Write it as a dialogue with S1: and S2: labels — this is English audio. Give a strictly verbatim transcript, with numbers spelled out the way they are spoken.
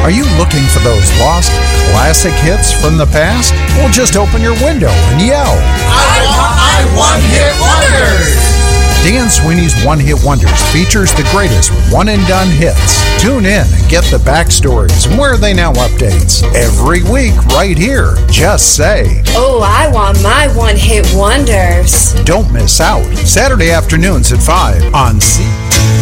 S1: Are you looking for those lost classic hits from the past? Well, just open your window and yell,
S2: I want my one-hit wonders!
S1: Dan Sweeney's One Hit Wonders features the greatest one-and-done hits. Tune in and get the backstories and where are they now updates every week right here. Just say,
S3: oh, I want my one-hit wonders.
S1: Don't miss out. Saturday afternoons at five on C.